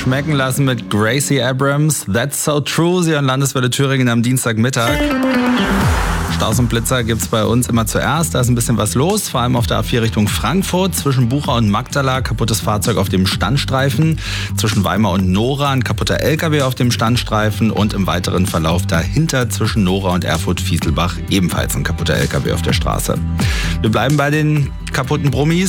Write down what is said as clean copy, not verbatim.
schmecken lassen mit Gracie Abrams. That's so true. Sie hören Landeswelle Thüringen am Dienstagmittag. Staus und Blitzer gibt's bei uns immer zuerst. Da ist ein bisschen was los, vor allem auf der A4 Richtung Frankfurt. Zwischen Bucha und Magdala kaputtes Fahrzeug auf dem Standstreifen. Zwischen Weimar und Nora ein kaputter LKW auf dem Standstreifen. Und im weiteren Verlauf dahinter zwischen Nora und Erfurt-Fieselbach ebenfalls ein kaputter LKW auf der Straße. Wir bleiben bei den kaputten Brummis.